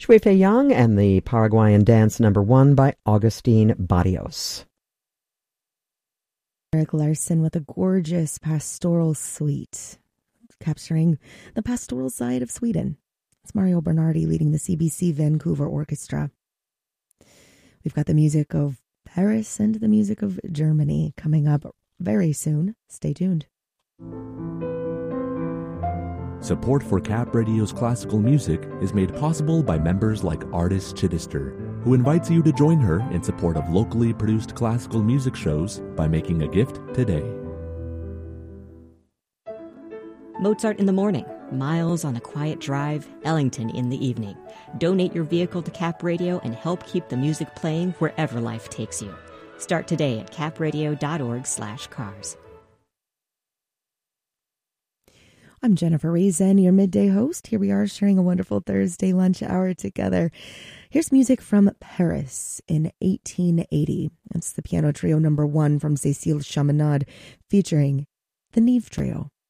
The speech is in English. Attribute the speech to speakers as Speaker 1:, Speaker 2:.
Speaker 1: Shui Fei Yang and the Paraguayan Dance #1 by Augustine Barrios.
Speaker 2: Eric Larson with a gorgeous pastoral suite, capturing the pastoral side of Sweden. It's Mario Bernardi leading the CBC Vancouver Orchestra. We've got the music of Paris and the music of Germany coming up very soon. Stay tuned.
Speaker 3: Support for Cap Radio's classical music is made possible by members like Artist Chittister, who invites you to join her in support of locally produced classical music shows by making a gift today.
Speaker 4: Mozart in the morning, Miles on a quiet drive, Ellington in the evening. Donate your vehicle to Cap Radio and help keep the music playing wherever life takes you. Start today at capradio.org/cars.
Speaker 2: I'm Jennifer Reason, your midday host. Here we are sharing a wonderful Thursday lunch hour together. Here's music from Paris in 1880. It's the piano trio #1 from Cécile Chaminade featuring the Nive Trio.